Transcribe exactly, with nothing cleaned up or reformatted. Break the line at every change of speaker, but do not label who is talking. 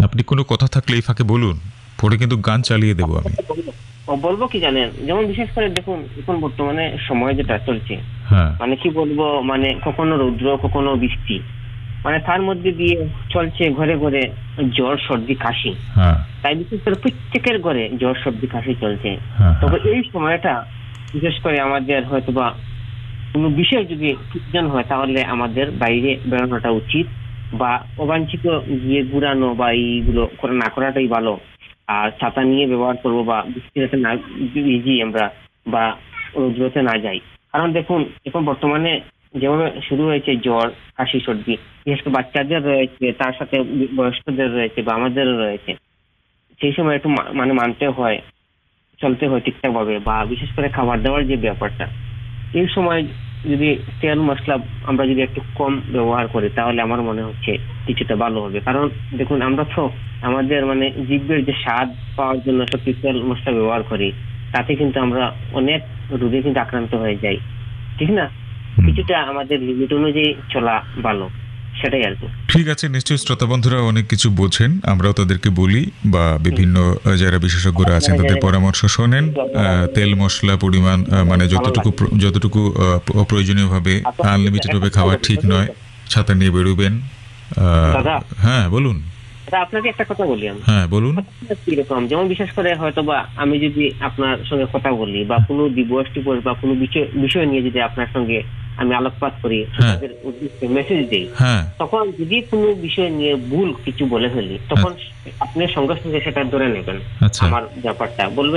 আপনি কোনো কথা থাকলে এই ফাঁকে বলুন, পরে কিন্তু গান চালিয়ে দেবো আমি।
ও বলবো কি জানেন, যেমন বিশেষ করে দেখুন এখন বর্তমানে সময় যেটা চলছে,
হ্যাঁ
মানে কি বলবো, মানে কখনো রৌদ্র কখনো বৃষ্টি, মানে তার মধ্যে দিয়ে চলছে ঘরে ঘরে জ্বর সর্দি কাশি।
হ্যাঁ
তাই বিশেষ করে প্রত্যেকের ঘরে জ্বর সর্দি কাশি চলছে।
হ্যাঁ
তবে এই সময়টা বিশেষ করে আমাদের হয়তোবা কোনো বিষয় যদি প্রয়োজন হয় তাহলে আমাদের বাইরে বেরোনোটা উচিত, বা অবাঞ্ছিত গিয়ে ঘুরানো বা এইগুলো করে না করাটাই ভালো। আর ছাতা নিয়ে ব্যবহার করবো, বা বৃষ্টিতে না ভিজি আমরা, বা রোদ্রতে না যাই। কারণ দেখুন এখন বর্তমানে যেভাবে শুরু হয়েছে জ্বর কাশি সর্দি, বিশেষ করে বাচ্চাদের রয়েছে, তার সাথে বয়স্কদের রয়েছে বা আমাদেরও রয়েছে, সেই সময় একটু মা- মানে মানতে হয়, চলতে হয় ঠিকঠাক ভাবে, বা বিশেষ করে খাবার দাবার যে ব্যাপারটা, এই সময় যদি তেল মশলা আমরা যদি একটু কম ব্যবহার করি তাহলে আমার মনে হচ্ছে কিছুটা ভালো হবে। কারণ দেখুন আমরা তো আমাদের মানে জিভের যে স্বাদ পাওয়ার জন্য সত্যি তেল মশলা ব্যবহার করি, তাতে কিন্তু আমরা অনেক রোগে কিন্তু আক্রান্ত হয়ে যাই, ঠিক না?
হুম।
কিছুটা আমাদের লিমিট অনুযায়ী চলা ভালো, সেটাই আর কি।
ঠিক আছে, নিশ্চয়ই শ্রোতা বন্ধুরা অনেক কিছু বোঝেন, আমরাও তাদেরকে বলি বা বিভিন্ন আহ, যারা বিশেষজ্ঞরা আছেন তাদের পরামর্শ শোনেন। আহ, তেল মশলা পরিমাণ আহ, মানে যতটুকু প্র- যতটুকু আহ, অপ্রয়োজনীয়ভাবে আনলিমিটেড ভাবে খাওয়া ঠিক নয়। ছাতা নিয়ে বেরোবেন। আহ,
দাদা,
হ্যাঁ বলুন।
দাদা আপনাকে একটা কথা বলি আমি।
হ্যাঁ বলুন।
কিরকম, যেমন বিশেষ করে হয়তো বা আমি যদি আপনার সঙ্গে কথা বলি বা কোনো দিবস টিবস বা কোনো বিষয় বিষয় নিয়ে যদি আপনার সঙ্গে আমি আলোকপাত করি,
হ্যাঁ।
তাদের উদ্দেশ্যে মেসেজ দিই,
হ্যাঁ
তখন যদি কোনো বিষয় নিয়ে ভুল কিছু বলে ফেলি তখন আপনি সঙ্গে সঙ্গে সেটা ধরে নেবেন।
আচ্ছা।
আমার ব্যাপারটা বলবেন